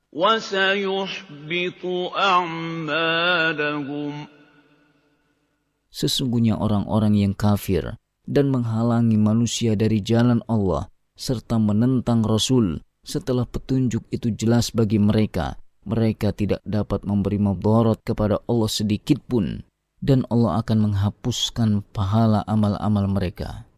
وَسَيُحْبِطُ أَعْمَالَهُمْ. Sesungguhnya orang-orang yang kafir dan menghalangi manusia dari jalan Allah serta menentang Rasul setelah petunjuk itu jelas bagi mereka, mereka tidak dapat memberi mudarat kepada Allah sedikit pun, dan Allah akan menghapuskan pahala amal-amal mereka.